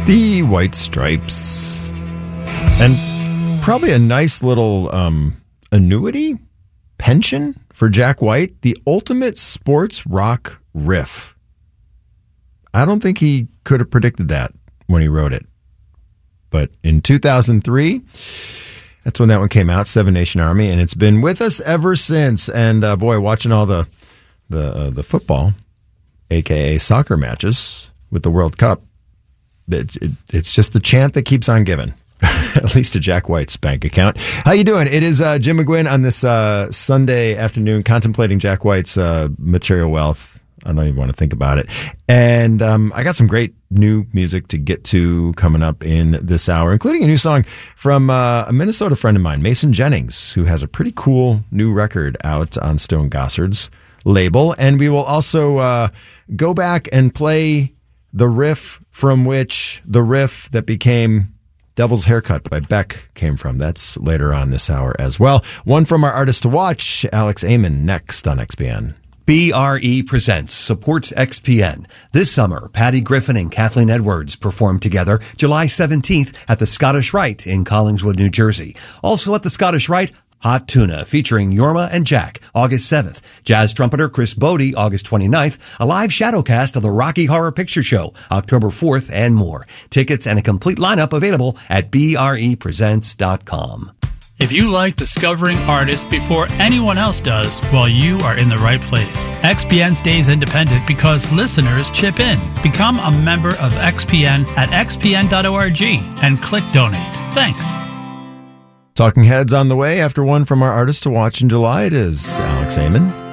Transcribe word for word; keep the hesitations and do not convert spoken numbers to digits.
The White Stripes. And probably a nice little um, annuity, pension for Jack White, the ultimate sports rock riff. I don't think he could have predicted that when he wrote it. But in two thousand three, that's when that one came out, Seven Nation Army, and it's been with us ever since. And uh, boy, watching all the the uh, the football, a k a soccer matches with the World Cup, it, it, it's just the chant that keeps on giving, at least to Jack White's bank account. How you doing? It is uh, Jim McGuinn on this uh, Sunday afternoon, contemplating Jack White's uh, material wealth. I don't even want to think about it. And um, I got some great new music to get to coming up in this hour, including a new song from uh, a Minnesota friend of mine, Mason Jennings, who has a pretty cool new record out on Stone Gossard's label. And we will also uh, go back and play the riff from which the riff that became Devil's Haircut by Beck came from. That's later on this hour as well. One from our artist to watch, Alex Amon, next on X P N. B R E Presents supports X P N. This summer, Patty Griffin and Kathleen Edwards perform together July seventeenth at the Scottish Rite in Collingswood, New Jersey. Also at the Scottish Rite, Hot Tuna featuring Yorma and Jack, August seventh. Jazz trumpeter Chris Bodie, August twenty-ninth. A live shadowcast of the Rocky Horror Picture Show, October fourth, and more. Tickets and a complete lineup available at B R E presents dot com. If you like discovering artists before anyone else does, well, you are in the right place. X P N stays independent because listeners chip in. Become a member of X P N at x p n dot org and click donate. Thanks. Talking Heads on the way after one from our artist to watch in July. It is Alex Amon.